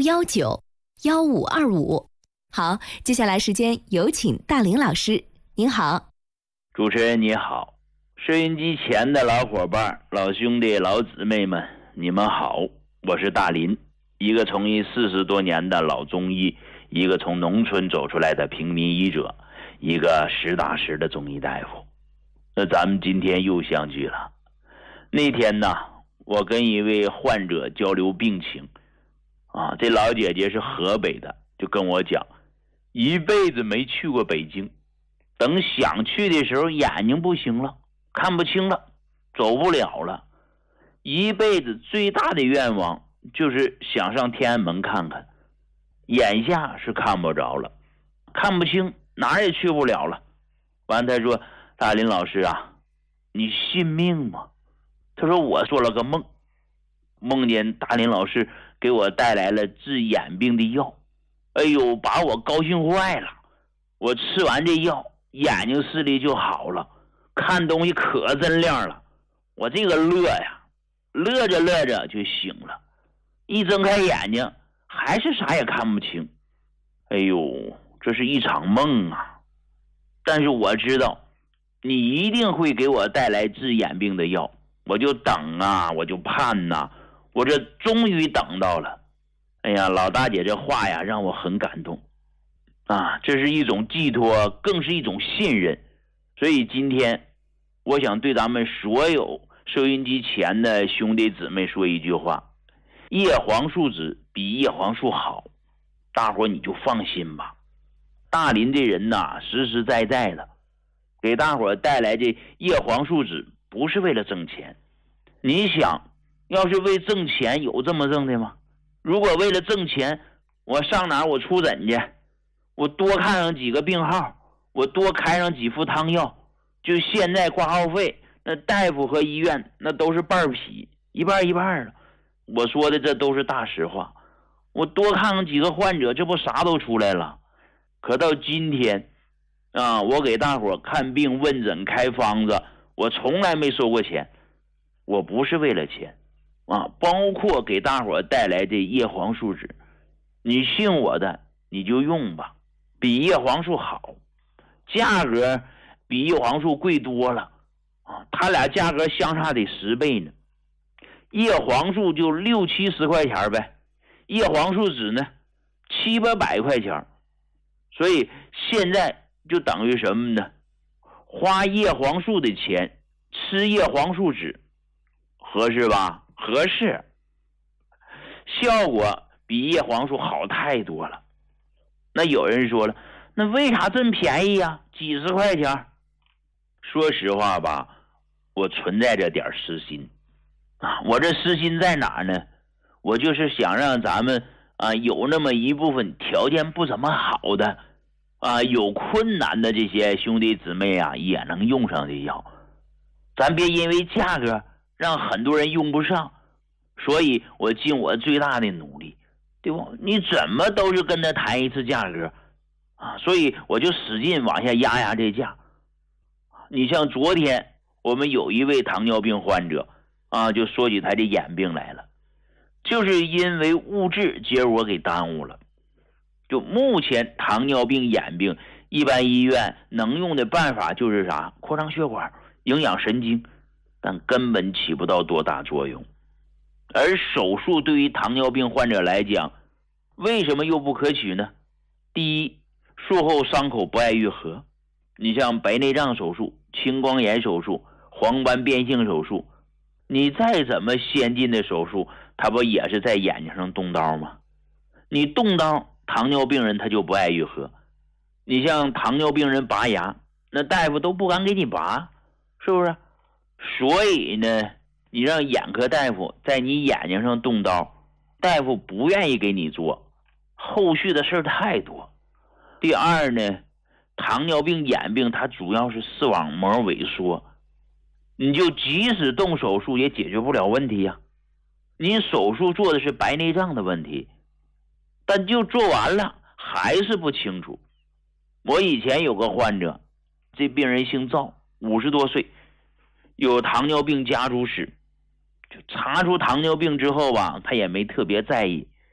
0619152525。好，接下来时间有请大林老师。您好。 主持人你好，收音机前的老伙伴、老兄弟、老姊妹们，你们好，我是大林，一个从医40多年的老中医，一个从农村走出来的平民医者，一个实打实的中医大夫。那咱们今天又相聚了。那天呢，我跟一位患者交流病情这老姐姐是河北的，就跟我讲，一辈子没去过北京，等想去的时候眼睛不行了，看不清了，走不了了，一辈子最大的愿望就是想上天安门看看，眼下是看不着了，看不清，哪儿也去不了了。完他说，大林老师啊，你信命吗？他说我做了个梦，梦见大林老师给我带来了治眼病的药，哎呦，把我高兴坏了。我吃完这药，眼睛视力就好了，看东西可真亮了。我这个乐呀，乐着乐着就醒了，一睁开眼睛还是啥也看不清。哎呦，这是一场梦啊！但是我知道你一定会给我带来治眼病的药，我就等啊，我就盼啊，我这终于等到了。哎呀，老大姐这话呀让我很感动这是一种寄托，更是一种信任。所以今天我想对咱们所有收音机前的兄弟姊妹说一句话，叶黄素酯比叶黄素好，大伙你就放心吧。大林这人呐，实实在在的给大伙带来这叶黄素酯，不是为了挣钱。你想，要是为挣钱，有这么挣的吗？如果为了挣钱，我上哪儿我出诊去，我多看上几个病号，我多开上几副汤药，就现在挂号费，那大夫和医院那都是半匹，一半一半的。我说的这都是大实话，我多看上几个患者，这不啥都出来了。可到今天我给大伙看病问诊开方子，我从来没收过钱，我不是为了钱包括给大伙带来这叶黄素酯，你信我的你就用吧，比叶黄素好，价格比叶黄素贵多了它俩价格相差得10倍呢。叶黄素就60-70块钱呗，叶黄素酯呢700-800块钱。所以现在就等于什么呢？花叶黄素的钱吃叶黄素酯，合适吧？合适，效果比叶黄素好太多了。那有人说了，那为啥这么便宜呀？几十块钱。说实话吧，我存在着点私心我这私心在哪呢？我就是想让咱们有那么一部分条件不怎么好的有困难的这些兄弟姊妹也能用上这药，咱别因为价格让很多人用不上。所以我尽我最大的努力，对不？你怎么都是跟他谈一次价格所以我就使劲往下压这价。你像昨天我们有一位糖尿病患者就说起他的眼病来了，就是因为物质结果给耽误了。就目前糖尿病眼病一般医院能用的办法就是啥？扩张血管、营养神经，但根本起不到多大作用。而手术对于糖尿病患者来讲，为什么又不可取呢？第一，术后伤口不爱愈合。你像白内障手术、青光眼手术、黄斑变性手术，你再怎么先进的手术，它不也是在眼睛上动刀吗？你动刀，糖尿病人他就不爱愈合。你像糖尿病人拔牙，那大夫都不敢给你拔，是不是？所以呢，你让眼科大夫在你眼睛上动刀，大夫不愿意给你做，后续的事太多。第二呢，糖尿病眼病它主要是视网膜萎缩，你就即使动手术也解决不了问题你手术做的是白内障的问题，但就做完了还是不清楚。我以前有个患者，这病人姓赵，50多岁，有糖尿病家族史。就查出糖尿病之后他也没特别在意，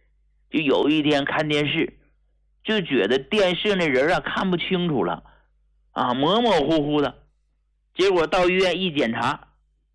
就有一天看电视，就觉得电视那人看不清楚了模模糊糊的。结果到医院一检查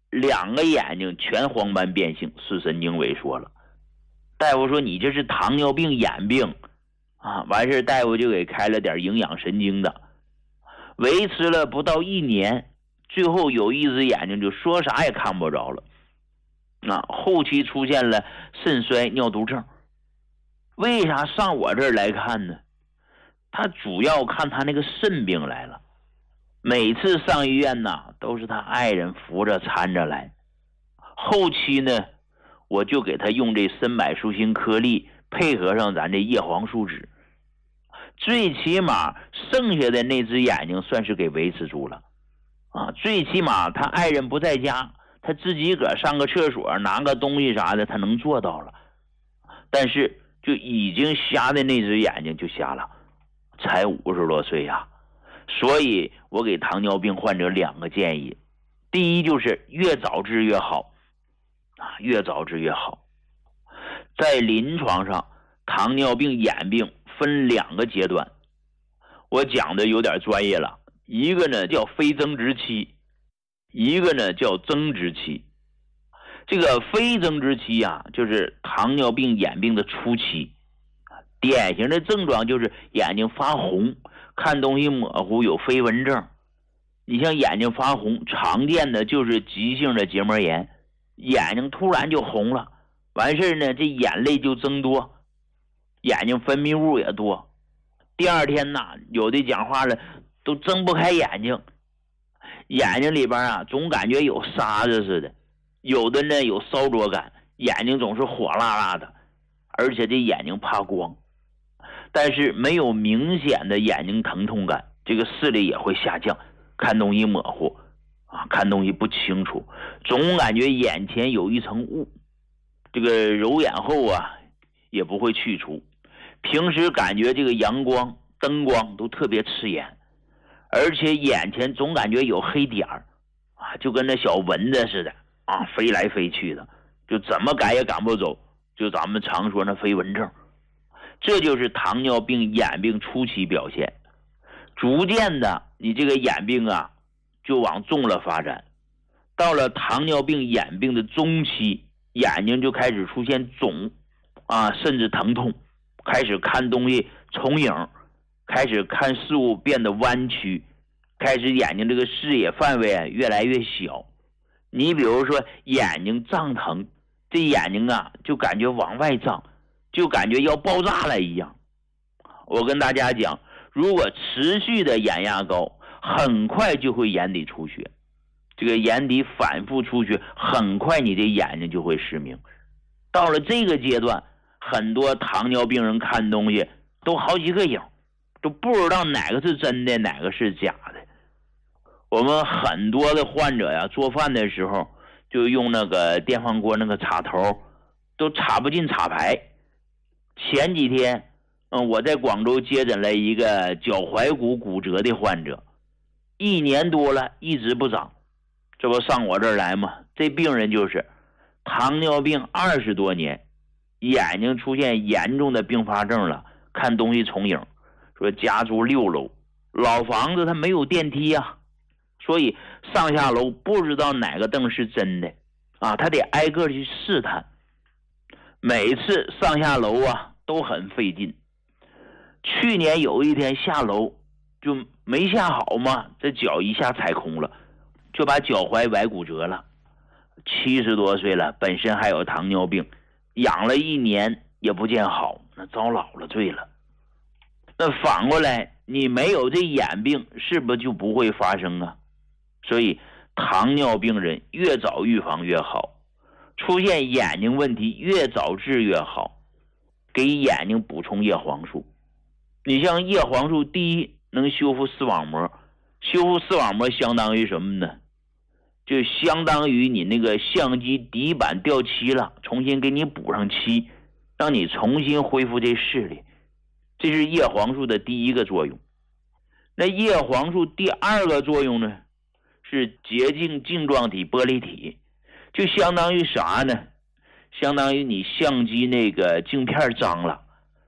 ，2个眼睛全黄斑变性，视神经萎缩了。大夫说你这是糖尿病眼病完事大夫就给开了点营养神经的，维持了不到1年，最后有一只眼睛就说啥也看不着了后期出现了肾衰尿毒症。为啥上我这儿来看呢？他主要看他那个肾病来了。每次上医院都是他爱人扶着搀着来。后期呢，我就给他用这参柏树心颗粒配合上咱这叶黄素酯，最起码剩下的那只眼睛算是给维持住了最起码他爱人不在家，他自己个上个厕所拿个东西啥的他能做到了。但是就已经瞎的那只眼睛就瞎了，才50多岁所以我给糖尿病患者2个建议。第一就是越早治越好越早治越好。在临床上，糖尿病眼病分2个阶段，我讲的有点专业了。一个呢叫非增殖期，一个呢叫增殖期。这个非增殖期就是糖尿病眼病的初期，典型的症状就是眼睛发红，看东西模糊，有飞蚊症。你像眼睛发红，常见的就是急性的结膜炎，眼睛突然就红了，完事呢这眼泪就增多，眼睛分泌物也多。第二天有的讲话了都睁不开眼睛，眼睛里边总感觉有沙子似的，有的呢有烧灼感，眼睛总是火辣辣的，而且这眼睛怕光。但是没有明显的眼睛疼痛感，这个视力也会下降，看东西模糊看东西不清楚，总感觉眼前有一层雾，这个揉眼后也不会去除。平时感觉这个阳光灯光都特别刺眼，而且眼前总感觉有黑点就跟那小蚊子似的飞来飞去的，就怎么赶也赶不走，就咱们常说那飞蚊症。这就是糖尿病眼病初期表现。逐渐的你这个眼病就往重了发展，到了糖尿病眼病的中期，眼睛就开始出现肿甚至疼痛，开始看东西重影，开始看事物变得弯曲，开始眼睛这个视野范围越来越小。你比如说眼睛胀疼，这眼睛就感觉往外胀，就感觉要爆炸了一样。我跟大家讲，如果持续的眼压高，很快就会眼底出血，这个眼底反复出血，很快你的眼睛就会失明。到了这个阶段，很多糖尿病人看东西都好几个影，都不知道哪个是真的哪个是假的。我们很多的患者做饭的时候就用那个电饭锅那个插头都插不进插排。前几天我在广州接诊了一个脚踝骨骨折的患者，1年多了一直不长，这不上我这儿来吗？这病人就是糖尿病20多年，眼睛出现严重的并发症了，看东西重影。说家住6楼，老房子它没有电梯所以上下楼不知道哪个灯是真的他得挨个去试探，每次上下楼都很费劲。去年有一天下楼就没下好嘛，这脚一下踩空了，就把脚踝崴骨折了。70多岁了，本身还有糖尿病，养了1年也不见好，那遭老了罪了。那反过来你没有这眼病，是不是就不会发生所以糖尿病人越早预防越好，出现眼睛问题越早治越好，给眼睛补充叶黄素。你像叶黄素，第一能修复视网膜，修复视网膜相当于什么呢？就相当于你那个相机底板掉漆了，重新给你补上漆，让你重新恢复这视力。这是叶黄素的第一个作用。那叶黄素第2个作用呢，是洁净晶状体玻璃体，就相当于啥呢？ 相当于你相机那个镜片脏了，